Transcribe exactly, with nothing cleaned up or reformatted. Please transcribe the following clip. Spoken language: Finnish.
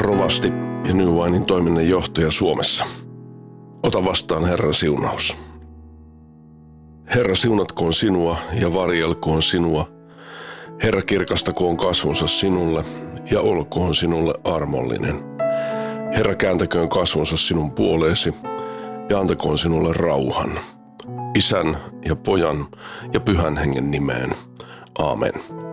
rovasti ja New Winein toiminnanjohtaja Suomessa. Ota vastaan Herran siunaus. Herra siunatkoon sinua ja varjelkoon sinua. Herra kirkastakoon kasvonsa sinulle ja olkoon sinulle armollinen. Herra kääntäköön kasvonsa sinun puoleesi ja antakoon sinulle rauhan. Isän ja Pojan ja Pyhän Hengen nimeen. Aamen.